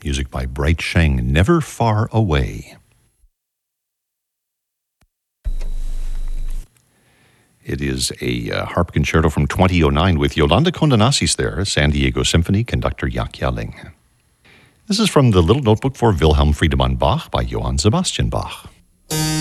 Music by Bright Sheng, Never Far Away. It is a harp concerto from 2009 with Yolanda Condonazis there, San Diego Symphony, conductor Jaak Jalling. This is from the Little Notebook for Wilhelm Friedemann Bach by Johann Sebastian Bach.